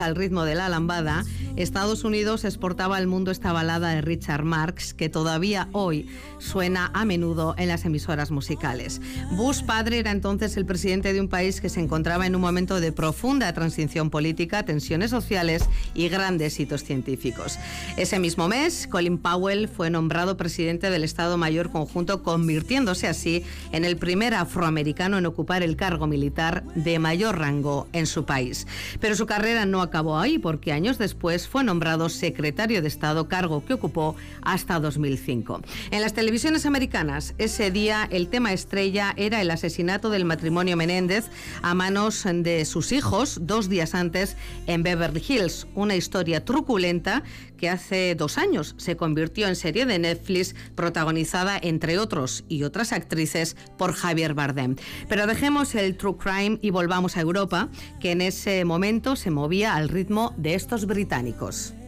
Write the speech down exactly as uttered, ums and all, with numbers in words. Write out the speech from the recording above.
Al ritmo de la lambada, Estados Unidos exportaba al mundo esta balada de Richard Marx, que todavía hoy suena a menudo en las emisoras musicales. Bush padre era entonces el presidente de un país que se encontraba en un momento de profunda transición política, tensiones sociales y grandes hitos científicos. Ese mismo mes, Colin Powell fue nombrado presidente del Estado Mayor Conjunto, convirtiéndose así en el primer afroamericano en ocupar el cargo militar de mayor rango en su país. Pero su carrera no acabó ahí, porque años después fue nombrado secretario de Estado, cargo que ocupó hasta dos mil cinco. En las televisiones americanas, ese día el tema estrella era el asesinato del matrimonio Menéndez a manos de sus hijos dos días antes en Beverly Hills, una historia truculenta que hace dos años se convirtió en serie de Netflix, protagonizada, entre otros y otras actrices, por Javier Bardem. Pero dejemos el true crime y volvamos a Europa, que en ese momento se movía al ritmo de estos británicos.